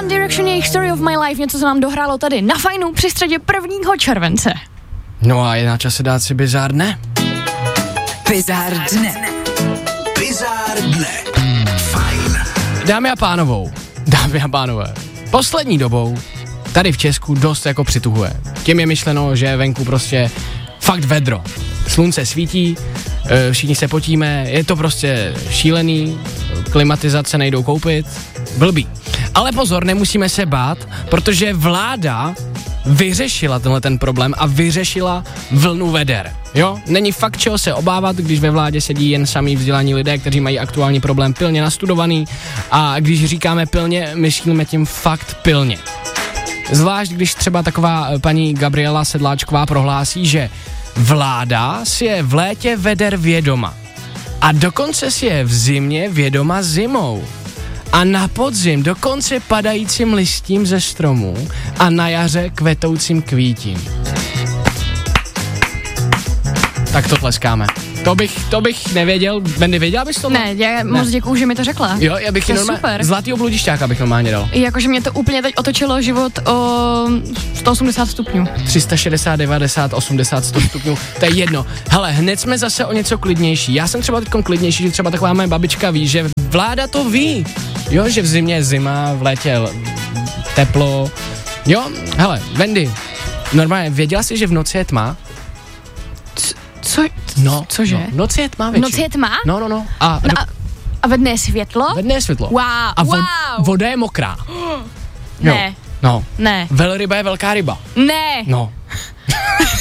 One Direction, jejich Story of My Life, něco, co nám dohrálo tady na Fajnu při středě 1. července. No a je na čase dát si bizár dne. Bizár dne. Bizár dne. Fajn. Dámy a pánové, poslední dobou tady v Česku dost jako přituhuje. Tím je myšleno, že venku prostě fakt vedro. Slunce svítí, všichni se potíme, je to prostě šílený, klimatizace nejdou koupit, blbý. Ale pozor, nemusíme se bát, protože vláda vyřešila tenhle ten problém a vyřešila vlnu veder. Jo, není fakt čeho se obávat, když ve vládě sedí jen samý vzdělaní lidé, kteří mají aktuální problém pilně nastudovaný, a když říkáme pilně, myslíme tím fakt pilně. Zvlášť, když třeba taková paní Gabriela Sedláčková prohlásí, že vláda si je v létě veder vědoma a dokonce si je v zimě vědoma zimou. A na podzim dokonce padajícím listím ze stromů a na jaře kvetoucím kvítím. Tak to tleskáme. To bych nevěděl. Bendy, věděla bys to? Ne, já moc děkuju, že mi to řekla. Jo, já bych super. Zlatýho bludišťáka bych normálně dal. Jakože mě to úplně teď otočilo život o 180 stupňů. 360, 90, 80, 100 stupňů, to je jedno. Hele, hned jsme zase o něco klidnější. Já jsem třeba teď klidnější, že třeba taková moje babička ví, že vláda to ví. Jo, že v zimě je zima, v létě teplo. Jo, hele, Wendy, normálně, věděla jsi, že v noci je tma? Cože? No, v noci je tma většinou. V noci je tma? No. A ve dne je světlo? Ve dne je světlo. Wow, A voda je mokrá. Ne. No. Ne. Velryba je velká ryba. Ne. No.